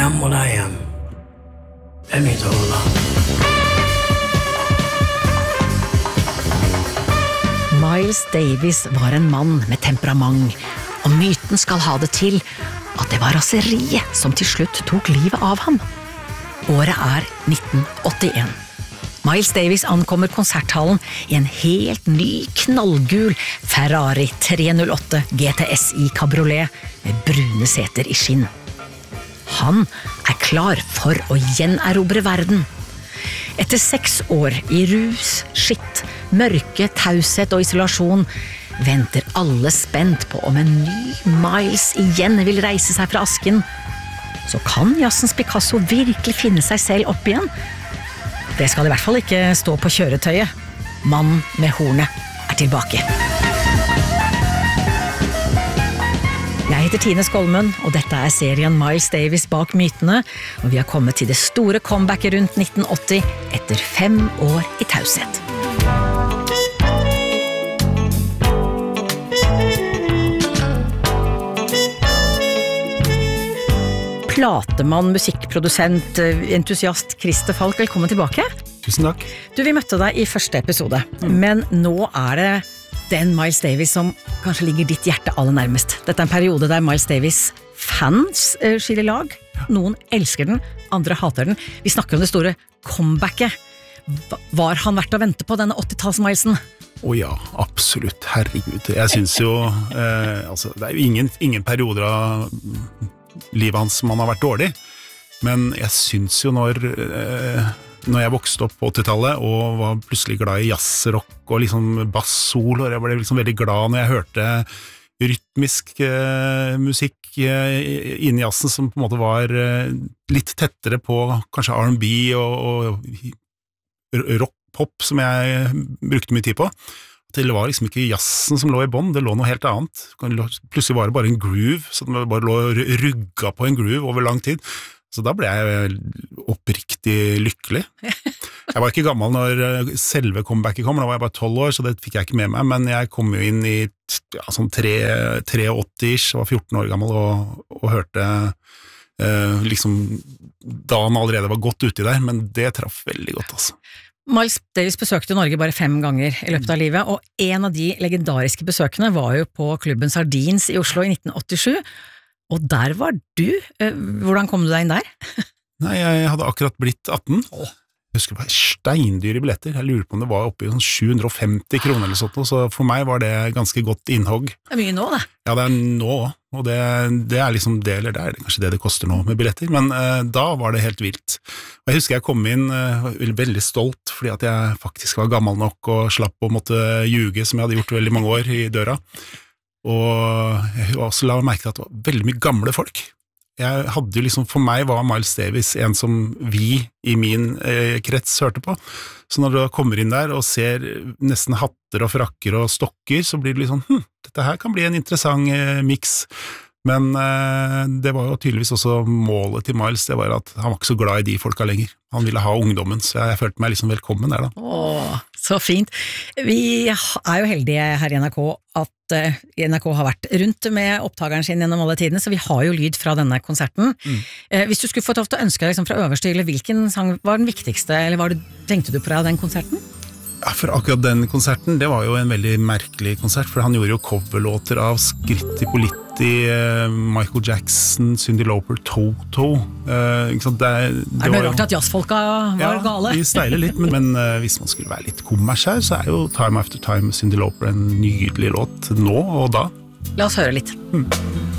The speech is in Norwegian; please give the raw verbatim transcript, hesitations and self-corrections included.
am what I am. Det är mitt hålla. Miles Davis var en mann med temperament, og myten skal ha det til at det var raseriet som til slutt tok livet av ham. Året er nitten åttien. Miles Davis ankommer konserthallen i en helt ny knallgul Ferrari tre null åtte G T S I Cabriolet med brune seter i skinn. Han er klar for å gjenerobre verden. Etter seks år i rus, skitt, mørke, taushet og isolasjon venter alle spent på om en ny Miles igjen vil reise seg fra asken. Så kan jazzens Picasso virkelig finne seg selv opp igjen? Det skal i hvert fall ikke stå på kjøretøyet. Mannen med hornet er tilbake. Jeg heter Tine Skolmen, og dette er serien Miles Davis bak mytene, og vi har kommet til det store comebacket rundt nitten åtti etter fem år i taushet. Platemann, musikkprodusent, entusiast Christer Falk, velkommen tilbake. Tusen takk. Du, vi møtte deg i første episode, mm. men nå er det den Miles Davis som kanskje ligger ditt hjerte aller nærmest. Dette er en periode der Miles Davis fans eh, skiller lag. Noen elsker den, andre hater den. Vi snakker om det store comebacket. Var han verdt å vente på denne åttitals-Milesen? Å oh ja, absolutt, herregud. Jeg synes jo, eh, altså, det er jo ingen, ingen perioder av livet hans som han har vært dårlig, men jeg synes jo når eh, når jeg vokste opp på åttitallet og var plutselig glad i jazzrock og liksom bass-sol, og jeg ble liksom veldig glad når jeg hørte rytmisk eh, musikk eh, inn i jazzen som på en måte var eh, litt tettere på kanskje R and B og, og rock-pop som jeg brukte mye tid på. Det var liksom ikke jazzen som lå i bånd, det lå noe helt annet. Plutselig var det bare en groove, så det bare lå rugga på en groove over lang tid. Så da ble jeg oppriktig lykkelig. Jeg var ikke gammel når selve comebacket kom, da var jeg bare tolv år, så det fikk jeg ikke med meg, men jeg kom jo inn i ja, sånn tre-åtti-ish, var fjorten år gammel og, og hørte eh, liksom da han allerede var godt ute der, men det traff veldig godt, altså. Miles Davis besøkte Norge bare fem ganger i løpet av livet, og en av de legendariske besøkene var jo på klubben Sardines i Oslo i nitten åttisju, og der var du. Hvordan kom du deg inn der? Nei, jeg hadde akkurat blitt atten. Jeg husker det var steindyre billetter. Jeg lurer på om det var oppe i sånn sju hundre og femti kroner eller sånt, så for meg var det ganske godt innhogg. Det er mye nå, da. Ja, det er nå, og det, det er liksom det, eller det er kanskje det det koster nå med billetter, men eh, da var det helt vilt. Og jeg husker jeg kom inn eh, veldig stolt, fordi at jeg faktisk var gammel nok og slapp å måtte ljuge, som jeg hadde gjort veldig mange år i døra. Og jeg også la merke til at det var veldig mye gamle folk. Jeg hadde jo liksom, for meg var Miles Davis en som vi i min eh, krets hørte på. Så når du kommer inn der og ser nesten hatter og frakker og stokker, så blir det litt sånn, hm, dette her kan bli en interessant eh, mix. Men eh, det var jo tydeligvis også målet til Miles, det var at han var ikke så glad i de folka lenger. Han ville ha ungdommen, så jeg, jeg følte meg liksom velkommen der da. Åh, så fint. Vi er jo heldige her i N R K at uh, N R K har vært rundt med opptakeren sin gjennom alle tidene, så vi har jo lyd fra denne konserten. Mm. Uh, hvis du skulle fått lov til å ønske deg liksom, fra øverste hylle, hvilken sang var den viktigste, eller var det, tenkte du på deg av den konserten? Ja, for akkurat den konserten, det var jo en veldig merkelig konsert, for han gjorde jo coverlåter av Scritti Politti, eh, Michael Jackson, Cyndi Lauper, Toto. Eh, ikke sant? Det, det er det rart at jazzfolka var ja, gale? Ja, de steiler litt, men, men uh, hvis man skulle være litt kommers her, så er jo Time After Time, Cyndi Lauper en nydelig låt nå og da. La oss høre litt. Mm.